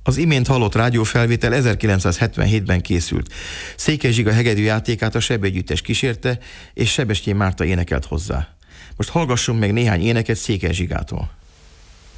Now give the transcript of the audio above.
Az imént hallott rádiófelvétel 1977-ben készült. Székely Zsiga hegedű játékát a Seb együttes kísérte, és Sebestyén Márta énekelt hozzá. Most hallgassunk meg néhány éneket Székely Zsigától.